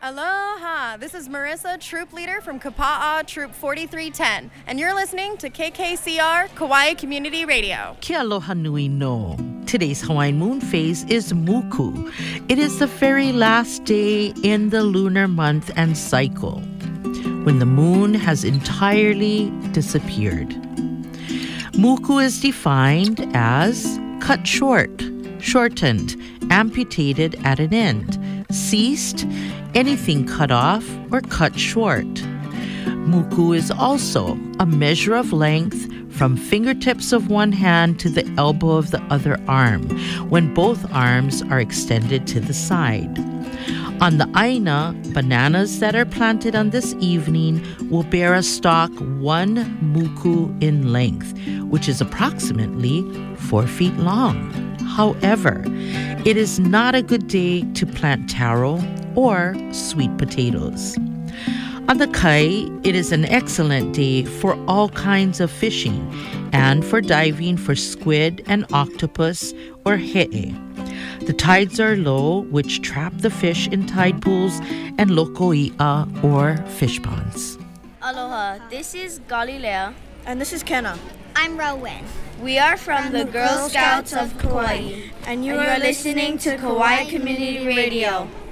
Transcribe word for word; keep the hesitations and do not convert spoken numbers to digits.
Aloha! This is Marissa, troop leader from Kapa'a Troop forty-three ten, and you're listening to K K C R Kauai Community Radio. Kia aloha nui no. Today's Hawaiian moon phase is Muku. It is the very last day in the lunar month and cycle, when the moon has entirely disappeared. Muku is defined as cut short, shortened, amputated at an end, ceased, anything cut off or cut short. Muku is also a measure of length from fingertips of one hand to the elbow of the other arm, when both arms are extended to the side. On the Aina, bananas that are planted on this evening will bear a stalk one muku in length, which is approximately four feet long. However, it is not a good day to plant taro or sweet potatoes. On the Kai, it is an excellent day for all kinds of fishing and for diving for squid and octopus or he'e. The tides are low, which trap the fish in tide pools and lokoi'a or fish ponds. Aloha, this is Galilea. And this is Kenna. I'm Rowan. We are from, from the, the Girl Scouts of Kauai, and you and are listening to Kauai Community Radio.